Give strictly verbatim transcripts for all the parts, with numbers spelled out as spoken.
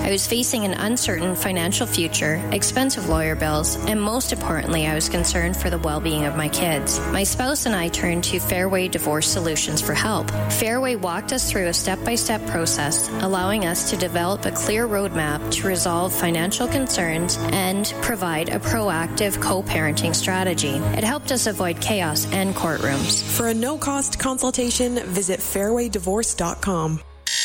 I was facing an uncertain financial future, expensive lawyer bills, and most importantly, I was concerned for the well-being of my kids. My spouse and I turned to Fairway Divorce Solutions for help. Fairway walked us through a step-by-step process, allowing us to develop a clear roadmap to resolve financial concerns and provide a proactive co-parenting strategy. It helped us avoid chaos and courtrooms. For a no-cost consultation, visit fairway divorce dot com.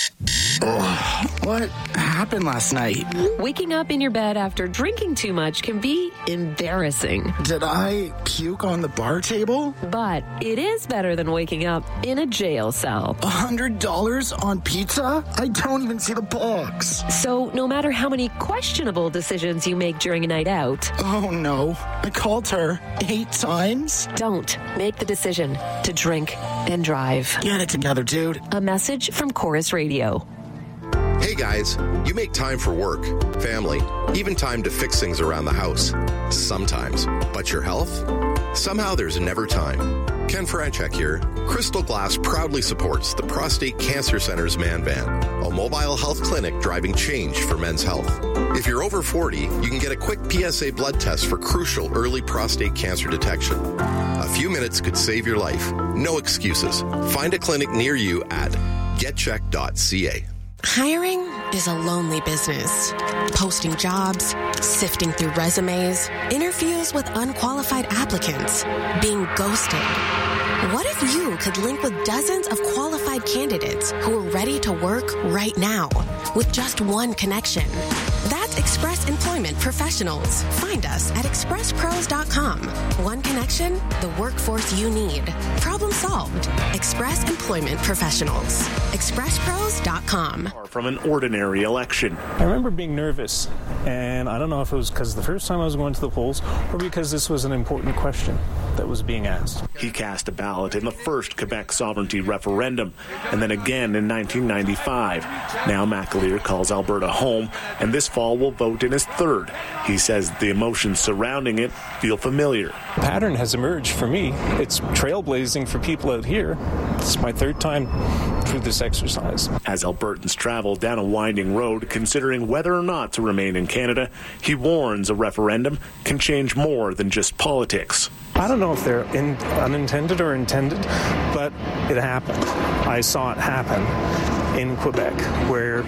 Oh, what happened last night? Waking up in your bed after drinking too much can be embarrassing. Did I puke on the bar table? But it is better than waking up in a jail cell. A hundred dollars on pizza? I don't even see the box. So no matter how many questionable decisions you make during a night out... Oh no, I called her eight times? Don't make the decision to drink and drive. Get it together, dude. A message from Chorus Radio. Hey guys, you make time for work, family, even time to fix things around the house. Sometimes. But your health? Somehow there's never time. Ken Franchek here. Crystal Glass proudly supports the Prostate Cancer Center's Man Van, a mobile health clinic driving change for men's health. If you're over forty, you can get a quick P S A blood test for crucial early prostate cancer detection. A few minutes could save your life. No excuses. Find a clinic near you at get check dot c a. Hiring is a lonely business. Posting jobs, sifting through resumes, interviews with unqualified applicants, being ghosted. What if you could link with dozens of qualified candidates who are ready to work right now with just one connection? That's Express Employment Professionals. Find us at express pros dot com. One connection, the workforce you need. Problem solved. Express Employment Professionals. express pros dot com. From an ordinary election. I remember being nervous, and I don't know if it was because the first time I was going to the polls or because this was an important question that was being asked. He cast a ballot in the first Quebec sovereignty referendum, and then again in nineteen ninety-five. Now McAleer calls Alberta home, and this fall will vote in his third. He says the emotions surrounding it feel familiar. A pattern has emerged for me. It's trailblazing for people out here. It's my third time through this exercise. As Albertans travel down a winding road considering whether or not to remain in Canada, he warns a referendum can change more than just politics. I don't know if they're in, unintended or intended, but it happened. I saw it happen in Quebec, where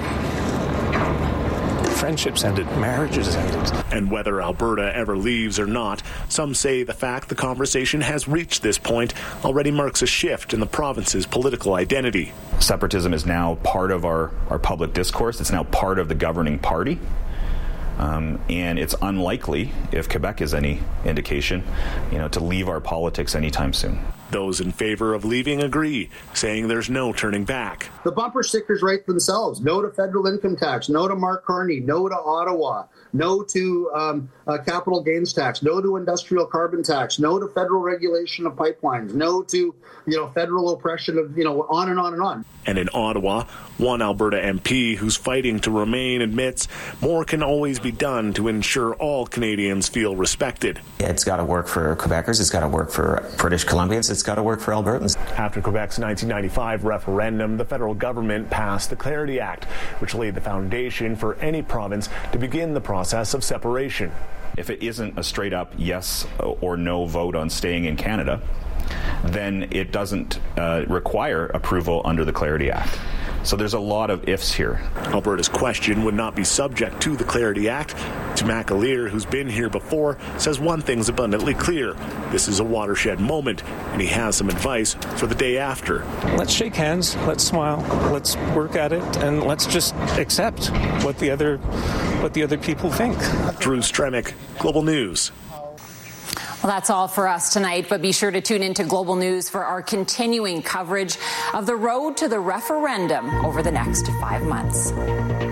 friendships ended, marriages ended. And whether Alberta ever leaves or not, some say the fact the conversation has reached this point already marks a shift in the province's political identity. Separatism is now part of our, our public discourse. It's now part of the governing party. Um, and it's unlikely, if Quebec is any indication, you know, to leave our politics anytime soon. Those in favor of leaving agree, saying there's no turning back. The bumper stickers write themselves. No to federal income tax. No to Mark Carney. No to Ottawa. No to um, uh, capital gains tax. No to industrial carbon tax. No to federal regulation of pipelines. No to, you know, federal oppression of, you know, on and on and on. And in Ottawa, one Alberta M P who's fighting to remain admits more can always be done to ensure all Canadians feel respected. It's got to work for Quebecers. It's got to work for British Columbians. It's got to work for Albertans. After Quebec's nineteen ninety-five referendum, the federal government passed the Clarity Act, which laid the foundation for any province to begin the process of separation. If it isn't a straight up yes or no vote on staying in Canada, then it doesn't uh, require approval under the Clarity Act. So there's a lot of ifs here. Alberta's question would not be subject to the Clarity Act. To McAleer, who's been here before, says one thing's abundantly clear. This is a watershed moment, and he has some advice for the day after. Let's shake hands, let's smile, let's work at it, and let's just accept what the other, what the other people think. Drew Stremick, Global News. Well, that's all for us tonight, but be sure to tune into Global News for our continuing coverage of the road to the referendum over the next five months.